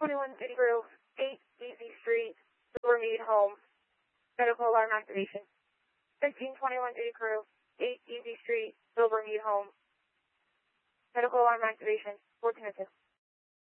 21 City Grove, 8 Easy Street, Silvermead Home. Medical alarm activation. 1321 City Grove, 8 Easy Street, Silvermead Home. Medical alarm activation. 1402.